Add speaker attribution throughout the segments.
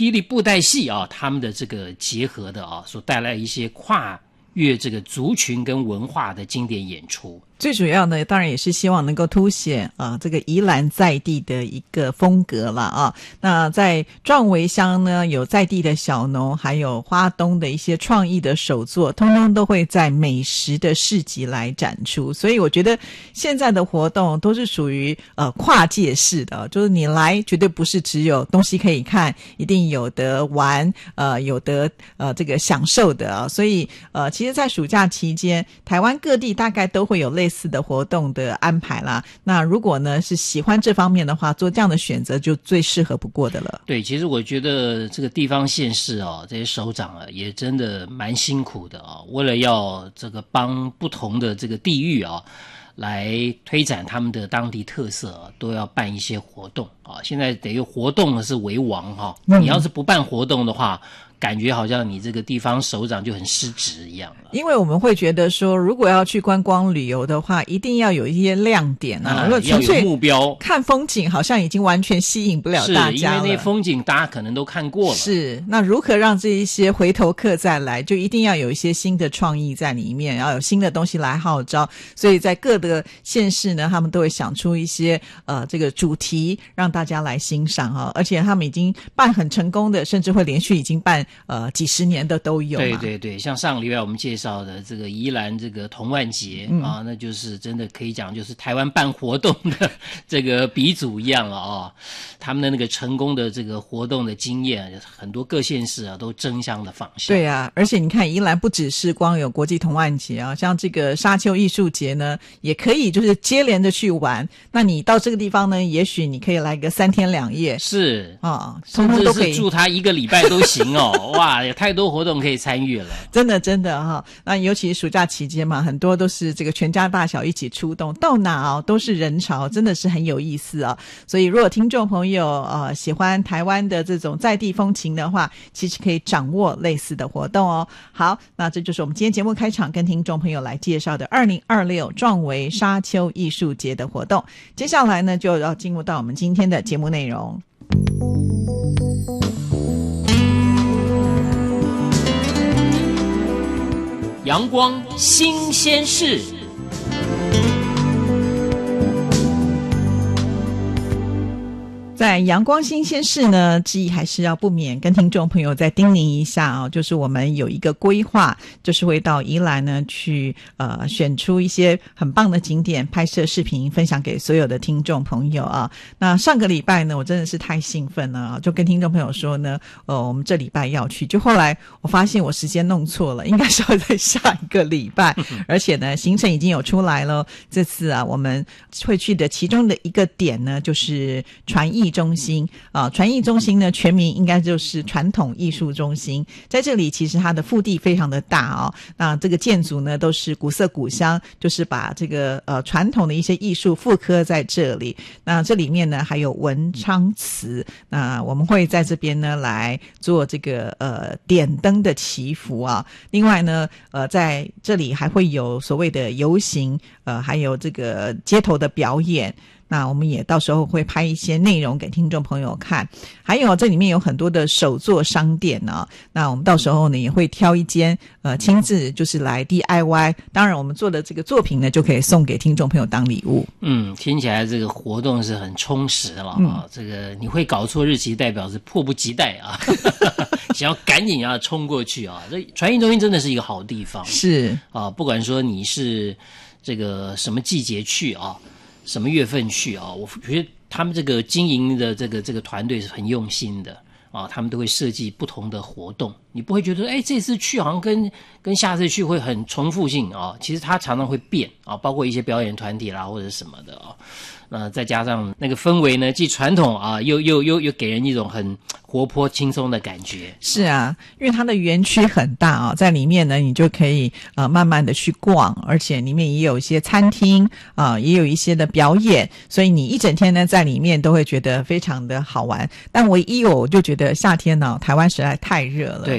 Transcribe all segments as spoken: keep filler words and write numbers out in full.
Speaker 1: 霹雳布袋戏啊，他们的这个结合的啊，所带来一些跨越这个族群跟文化的经典演出。
Speaker 2: 最主要呢，当然也是希望能够凸显啊、呃、这个宜兰在地的一个风格了啊。那在壮围乡呢，有在地的小农，还有花东的一些创意的手作，通通都会在美食的市集来展出。所以我觉得现在的活动都是属于呃跨界式的，就是你来绝对不是只有东西可以看，一定有得玩，呃有得呃这个享受的啊。所以呃其实在暑假期间，台湾各地大概都会有类似似的活动的安排啦。那如果呢是喜欢这方面的话，做这样的选择就最适合不过的了。
Speaker 1: 对，其实我觉得这个地方县市哦，这些首长啊，也真的蛮辛苦的啊、哦，为了要这个帮不同的这个地域啊、哦，来推展他们的当地特色啊，都要办一些活动啊。现在等于活动是为王哈、哦，你要是不办活动的话，感觉好像你这个地方首长就很失职一样了。
Speaker 2: 因为我们会觉得说，如果要去观光旅游的话，一定要有一些亮点啊，如果纯粹
Speaker 1: 要有目标
Speaker 2: 看风景，好像已经完全吸引不了大家了。
Speaker 1: 是因为那些风景大家可能都看过了。
Speaker 2: 是，那如何让这一些回头客再来，就一定要有一些新的创意在里面，要有新的东西来号召。所以在各个县市呢，他们都会想出一些呃这个主题让大家来欣赏啊，而且他们已经办很成功的，甚至会连续已经办呃几十年的都有嘛。
Speaker 1: 对对对，像上个礼拜我们介绍的这个宜兰这个童万节、嗯、啊，那就是真的可以讲就是台湾办活动的这个鼻祖一样了啊。他们的那个成功的这个活动的经验，很多各县市啊都争相的仿效。
Speaker 2: 对啊，而且你看宜兰不只是光有国际童玩节啊，像这个沙丘艺术节呢，也可以就是接连的去玩。那你到这个地方呢，也许你可以来个三天两夜，
Speaker 1: 是
Speaker 2: 啊，
Speaker 1: 甚至是住他一个礼拜都行哦。哇，有太多活动可以参与了，
Speaker 2: 真的真的哈、哦。那尤其暑假期间嘛，很多都是这个全家大小一起出动，到哪哦都是人潮，真的是很有意思啊、哦。所以如果听众朋友呃喜欢台湾的这种在地风情的话，其实可以掌握类似的活动哦。好，那这就是我们今天节目开场跟听众朋友来介绍的二零二六壮围沙丘艺术节的活动。接下来呢，就要进入到我们今天的节目内容。
Speaker 1: 阳光新鲜事。
Speaker 2: 在阳光新鲜事呢，之一还是要不免跟听众朋友再叮咛一下啊、哦，就是我们有一个规划，就是会到宜兰呢去呃选出一些很棒的景点，拍摄视频分享给所有的听众朋友啊。那上个礼拜呢，我真的是太兴奋了，就跟听众朋友说呢，呃，我们这礼拜要去，就后来我发现我时间弄错了，应该是要在下一个礼拜，而且呢，行程已经有出来了。这次啊，我们会去的其中的一个点呢，就是传艺中心啊，传艺中心呢，全名应该就是传统艺术中心。在这里，其实它的腹地非常的大哦。那这个建筑呢，都是古色古香，就是把这个呃传统的一些艺术复刻在这里。那这里面呢，还有文昌祠。那我们会在这边呢来做这个呃点灯的祈福啊。另外呢，呃，在这里还会有所谓的游行，呃，还有这个街头的表演。那我们也到时候会拍一些内容给听众朋友看，还有这里面有很多的手作商店呢、啊。那我们到时候呢也会挑一间呃亲自就是来 D I Y， 当然我们做的这个作品呢就可以送给听众朋友当礼物。
Speaker 1: 嗯，听起来这个活动是很充实了啊、
Speaker 2: 嗯
Speaker 1: 哦。这个你会搞错日期，代表是迫不及待啊，想要赶紧要冲过去啊。这传艺中心真的是一个好地方，
Speaker 2: 是
Speaker 1: 啊，不管说你是这个什么季节去啊。什么月份去啊？我觉得他们这个经营的这个这个团队是很用心的啊，他们都会设计不同的活动，你不会觉得哎这次去好像跟跟下次去会很重复性啊，其实它常常会变啊，包括一些表演团体啦或者什么的啊。那再加上那个氛围呢，既传统啊，又又又又给人一种很活泼轻松的感觉。
Speaker 2: 是啊，因为它的园区很大啊，在里面呢，你就可以呃慢慢的去逛，而且里面也有一些餐厅啊、呃，也有一些的表演，所以你一整天呢在里面都会觉得非常的好玩。但唯一我就觉得夏天呢、啊，台湾实在太热了。
Speaker 1: 对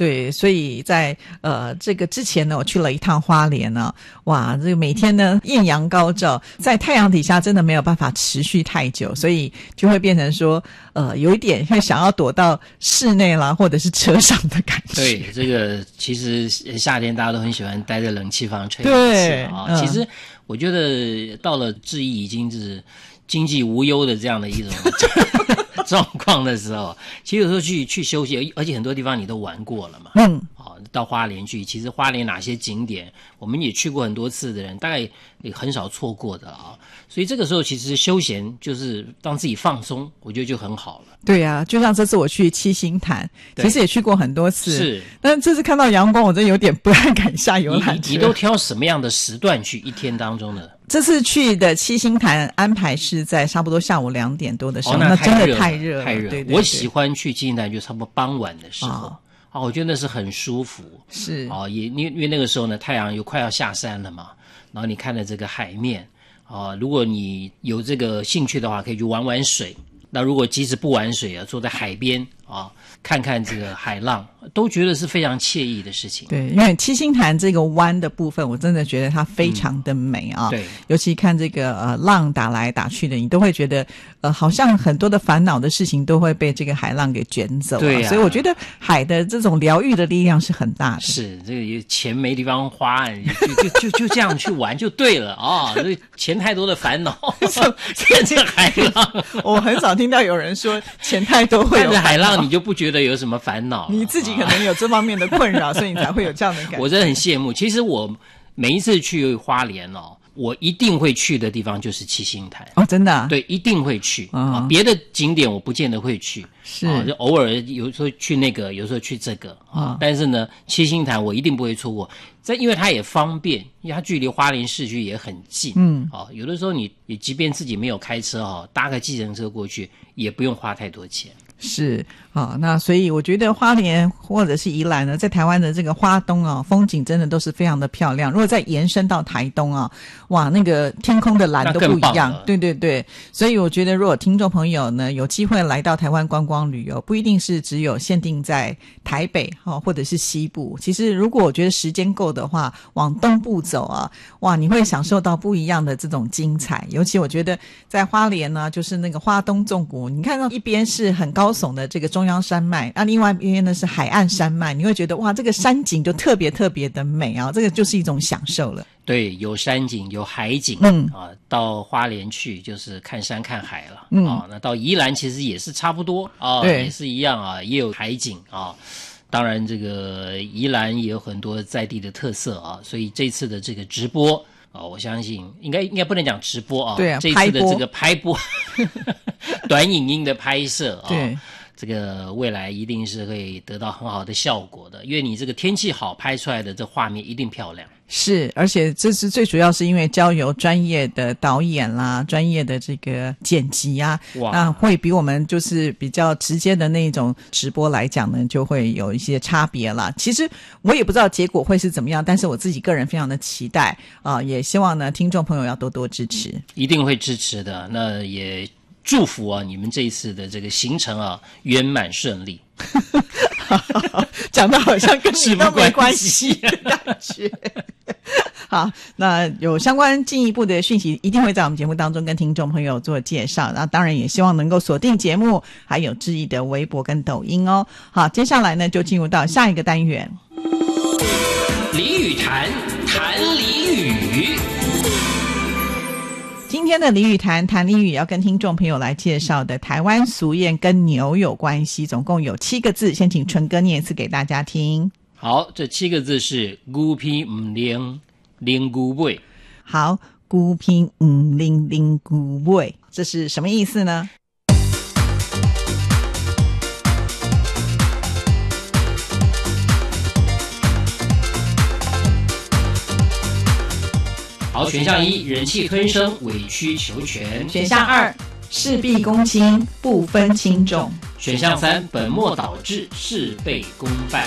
Speaker 2: 对，所以在呃这个之前呢，我去了一趟花莲呢，哇，这个每天呢艳阳高照，在太阳底下真的没有办法持续太久，所以就会变成说，呃，有一点会想要躲到室内啦，或者是车上的感觉。
Speaker 1: 对，这个其实夏天大家都很喜欢待在冷气房吹冷
Speaker 2: 对
Speaker 1: 气啊、
Speaker 2: 嗯。
Speaker 1: 其实我觉得到了志毅已经是经济无忧的这样的一种状况的时候，其实有时候去去休息，而且很多地方你都玩过了嘛。
Speaker 2: 嗯，
Speaker 1: 好，到花莲去，其实花莲哪些景点，我们也去过很多次的人，大概也很少错过的啊。所以这个时候其实休闲就是让自己放松，我觉得就很好了。
Speaker 2: 对啊，就像这次我去七星潭，其实也去过很多次，
Speaker 1: 是，
Speaker 2: 但这次看到阳光，我真的有点不太敢下游览车。
Speaker 1: 你你都挑什么样的时段去？一天当中的？
Speaker 2: 这次去的七星潭安排是在差不多下午两点多的时候，
Speaker 1: 哦、那,
Speaker 2: 那真的
Speaker 1: 太
Speaker 2: 热了，
Speaker 1: 太热了。
Speaker 2: 对对对，
Speaker 1: 我喜欢去七星潭，就差不多傍晚的时候。
Speaker 2: 哦
Speaker 1: 啊，我觉得那是很舒服，
Speaker 2: 是
Speaker 1: 啊，也因为因为那个时候呢，太阳又快要下山了嘛，然后你看着这个海面，啊，如果你有这个兴趣的话，可以去玩玩水。那如果即使不玩水啊，坐在海边啊，看看这个海浪，都觉得是非常惬意的事情。
Speaker 2: 对，因为七星潭这个湾的部分，我真的觉得它非常的美啊。
Speaker 1: 嗯、对，
Speaker 2: 尤其看这个呃浪打来打去的，你都会觉得呃好像很多的烦恼的事情都会被这个海浪给卷走、啊。
Speaker 1: 对、啊，
Speaker 2: 所以我觉得海的这种疗愈的力量是很大的。
Speaker 1: 是，这个钱没地方花，就就就就这样去玩就对了啊！这钱太多的烦恼，看这海浪，
Speaker 2: 我很少听到有人说钱太多会有
Speaker 1: 看着海浪，你就不觉得有什么烦恼？
Speaker 2: 你自己可能有这方面的困扰，所以你才会有这样的感觉。
Speaker 1: 我真的很羡慕。其实我每一次去花莲哦，我一定会去的地方就是七星潭
Speaker 2: 哦，真的、啊？
Speaker 1: 对，一定会去啊、
Speaker 2: 哦。
Speaker 1: 别的景点我不见得会去，
Speaker 2: 是、
Speaker 1: 啊、就偶尔有时候去那个，有时候去这个啊、哦。但是呢，七星潭我一定不会错过。这因为它也方便，因为它距离花莲市区也很近。嗯，哦，有的时候你你即便自己没有开车哈、哦，搭个计程车过去也不用花太多钱。
Speaker 2: 是啊，那所以我觉得花莲或者是宜兰呢，在台湾的这个花东啊，风景真的都是非常的漂亮。如果再延伸到台东啊，哇，那个天空的蓝都不一样。对对对，所以我觉得如果听众朋友呢有机会来到台湾观光旅游，不一定是只有限定在台北哈、哦、或者是西部。其实如果我觉得时间够的话，往东部走啊，哇，你会享受到不一样的这种精彩。尤其我觉得在花莲呢，就是那个花东纵谷，你看到一边是很高耸的这个中央山脉，那另外一边呢是海岸山脉，你会觉得哇，这个山景就特别特别的美啊，这个就是一种享受了。
Speaker 1: 对，有山景，有海景，
Speaker 2: 嗯
Speaker 1: 啊，到花莲去就是看山看海了，
Speaker 2: 嗯
Speaker 1: 啊，那到宜兰其实也是差不多啊，
Speaker 2: 对，
Speaker 1: 也是一样啊，也有海景啊。当然，这个宜兰也有很多在地的特色啊，所以这次的这个直播啊，我相信应该应该不能讲直播啊，
Speaker 2: 对啊，
Speaker 1: 这次的这个拍播短影音的拍摄啊，
Speaker 2: 对，
Speaker 1: 这个未来一定是会得到很好的效果的，因为你这个天气好，拍出来的这画面一定漂亮。
Speaker 2: 是，而且这是最主要是因为交由专业的导演啦，专业的这个剪辑啊，那会比我们就是比较直接的那种直播来讲呢，就会有一些差别啦。其实我也不知道结果会是怎么样，但是我自己个人非常的期待啊，也希望呢听众朋友要多多支持，
Speaker 1: 一定会支持的。那也祝福啊，你们这一次的这个行程啊圆满顺利。
Speaker 2: 讲得好像跟你都没关系的感觉。好，那有相关进一步的讯息，一定会在我们节目当中跟听众朋友做介绍。那当然也希望能够锁定节目，还有志毅的微博跟抖音哦。好，接下来呢就进入到下一个单元。
Speaker 1: 俚语谈，谈俚语。
Speaker 2: 今天的俚语谈谈俚语要跟听众朋友来介绍的台湾俗谚跟牛有关系，总共有七个字，先请纯哥念一次给大家听。
Speaker 1: 好，这七个字是牛鼻唔灵，灵牛尾。
Speaker 2: 好，牛鼻唔灵，灵牛尾，这是什么意思呢？
Speaker 1: 好，选项一，忍气吞声，委曲求全。
Speaker 2: 选项二，事必躬亲，不分轻重。
Speaker 1: 选项三，本末倒置，事倍功半。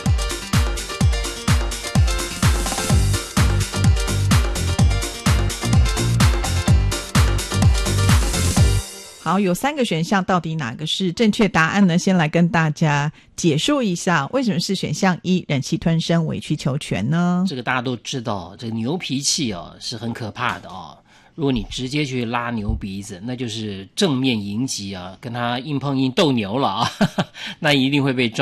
Speaker 2: 好，有三个选项，到底哪个是正确答案呢？先来跟大家解说一下，为什么是选项一，忍气吞声、委曲求全呢？
Speaker 1: 这个大家都知道，这个牛脾气哦是很可怕的哦。如果你直接去拉牛鼻子，那就是正面迎击啊，跟他硬碰硬斗牛了啊，那一定会被抓。